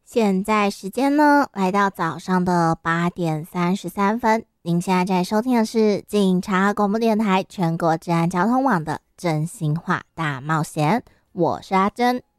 现在时间呢，来到早上的8:33，您现在在收听的是警察广播电台全国治安交通网的真心话大冒险，我是阿珍。